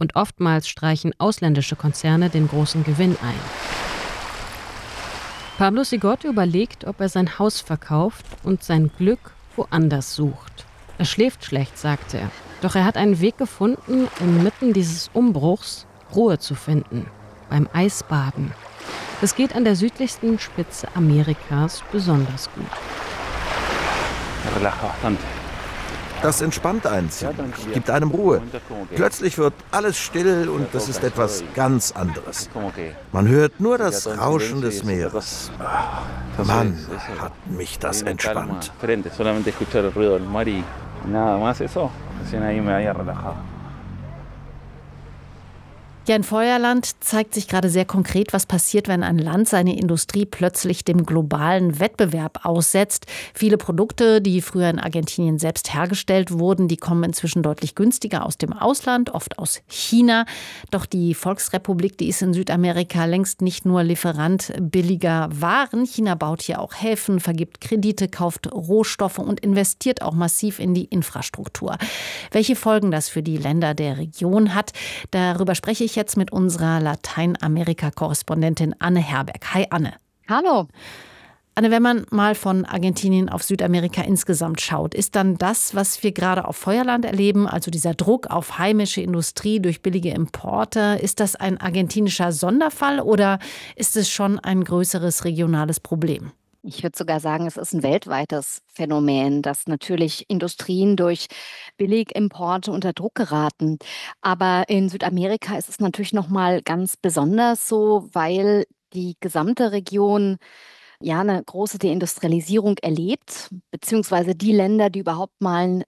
und oftmals streichen ausländische Konzerne den großen Gewinn ein. Pablo Sigorte überlegt, ob er sein Haus verkauft und sein Glück woanders sucht. Er schläft schlecht, sagt er. Doch er hat einen Weg gefunden, inmitten dieses Umbruchs Ruhe zu finden. Beim Eisbaden. Das geht an der südlichsten Spitze Amerikas besonders gut. Das entspannt einen, gibt einem Ruhe. Plötzlich wird alles still und das ist etwas ganz anderes. Man hört nur das Rauschen des Meeres. Mann, hat mich das entspannt. Ja, in Feuerland zeigt sich gerade sehr konkret, was passiert, wenn ein Land seine Industrie plötzlich dem globalen Wettbewerb aussetzt. Viele Produkte, die früher in Argentinien selbst hergestellt wurden, die kommen inzwischen deutlich günstiger aus dem Ausland, oft aus China. Doch die Volksrepublik, die ist in Südamerika längst nicht nur Lieferant billiger Waren. China baut hier auch Häfen, vergibt Kredite, kauft Rohstoffe und investiert auch massiv in die Infrastruktur. Welche Folgen das für die Länder der Region hat, darüber spreche ich jetzt mit unserer Lateinamerika-Korrespondentin Anne Herberg. Hi Anne. Hallo. Anne, wenn man mal von Argentinien auf Südamerika insgesamt schaut, ist dann das, was wir gerade auf Feuerland erleben, also dieser Druck auf heimische Industrie durch billige Importe, ist das ein argentinischer Sonderfall oder ist es schon ein größeres regionales Problem? Ich würde sogar sagen, es ist ein weltweites Phänomen, dass natürlich Industrien durch Billigimporte unter Druck geraten. Aber in Südamerika ist es natürlich noch mal ganz besonders so, weil die gesamte Region eine große Deindustrialisierung erlebt, beziehungsweise die Länder, die überhaupt mal einen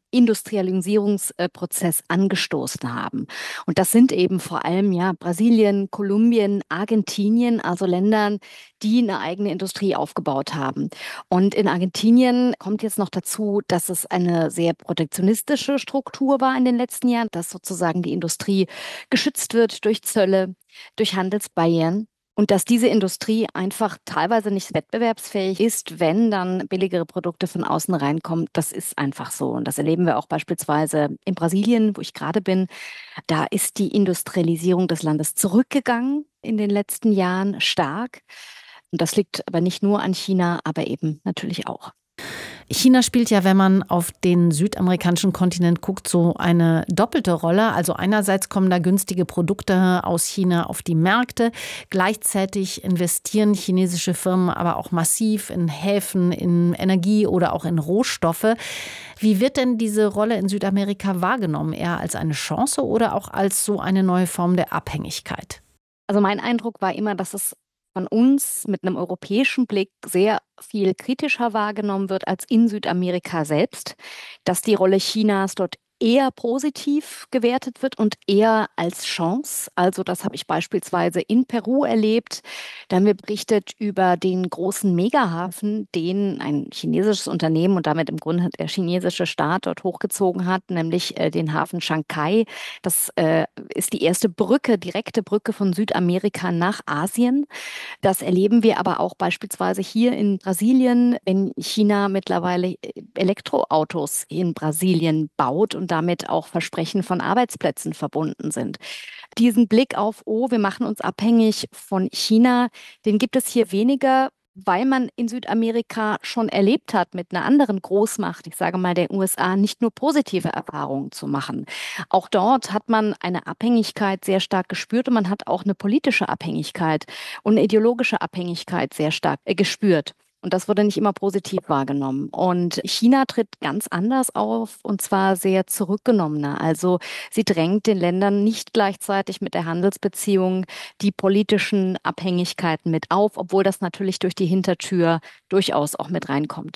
Industrialisierungsprozess angestoßen haben. Und das sind eben vor allem Brasilien, Kolumbien, Argentinien, also Ländern, die eine eigene Industrie aufgebaut haben. Und in Argentinien kommt jetzt noch dazu, dass es eine sehr protektionistische Struktur war in den letzten Jahren, dass sozusagen die Industrie geschützt wird durch Zölle, durch Handelsbarrieren. Und dass diese Industrie einfach teilweise nicht wettbewerbsfähig ist, wenn dann billigere Produkte von außen reinkommen. Das ist einfach so. Und das erleben wir auch beispielsweise in Brasilien, wo ich gerade bin. Da ist die Industrialisierung des Landes zurückgegangen in den letzten Jahren stark. Und das liegt aber nicht nur an China, aber eben natürlich auch. China spielt ja, wenn man auf den südamerikanischen Kontinent guckt, so eine doppelte Rolle. Also einerseits kommen da günstige Produkte aus China auf die Märkte. Gleichzeitig investieren chinesische Firmen aber auch massiv in Häfen, in Energie oder auch in Rohstoffe. Wie wird denn diese Rolle in Südamerika wahrgenommen? Eher als eine Chance oder auch als so eine neue Form der Abhängigkeit? Also mein Eindruck war immer, dass es von uns mit einem europäischen Blick sehr viel kritischer wahrgenommen wird als in Südamerika selbst, dass die Rolle Chinas dort eher positiv gewertet wird und eher als Chance. Also das habe ich beispielsweise in Peru erlebt. Da haben wir berichtet über den großen Megahafen, den ein chinesisches Unternehmen und damit im Grunde der chinesische Staat dort hochgezogen hat, nämlich den Hafen Shanghai. Das ist die erste Brücke, direkte Brücke von Südamerika nach Asien. Das erleben wir aber auch beispielsweise hier in Brasilien, wenn China mittlerweile Elektroautos in Brasilien baut und damit auch Versprechen von Arbeitsplätzen verbunden sind. Diesen Blick auf, wir machen uns abhängig von China, den gibt es hier weniger, weil man in Südamerika schon erlebt hat, mit einer anderen Großmacht, ich sage mal der USA, nicht nur positive Erfahrungen zu machen. Auch dort hat man eine Abhängigkeit sehr stark gespürt und man hat auch eine politische Abhängigkeit und eine ideologische Abhängigkeit sehr stark gespürt. Und das wurde nicht immer positiv wahrgenommen. Und China tritt ganz anders auf und zwar sehr zurückgenommener. Also sie drängt den Ländern nicht gleichzeitig mit der Handelsbeziehung die politischen Abhängigkeiten mit auf, obwohl das natürlich durch die Hintertür durchaus auch mit reinkommt.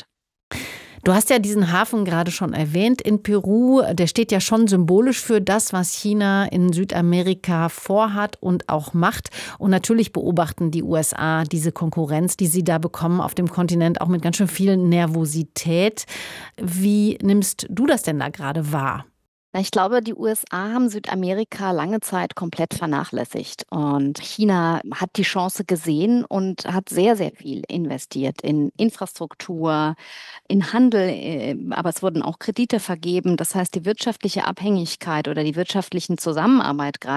Du hast ja diesen Hafen gerade schon erwähnt in Peru. Der steht ja schon symbolisch für das, was China in Südamerika vorhat und auch macht. Und natürlich beobachten die USA diese Konkurrenz, die sie da bekommen auf dem Kontinent, auch mit ganz schön viel Nervosität. Wie nimmst du das denn da gerade wahr? Ich glaube, die USA haben Südamerika lange Zeit komplett vernachlässigt. Und China hat die Chance gesehen und hat sehr, sehr viel investiert in Infrastruktur, in Handel, aber es wurden auch Kredite vergeben. Das heißt, die wirtschaftliche Abhängigkeit oder die wirtschaftlichen Zusammenarbeit gerade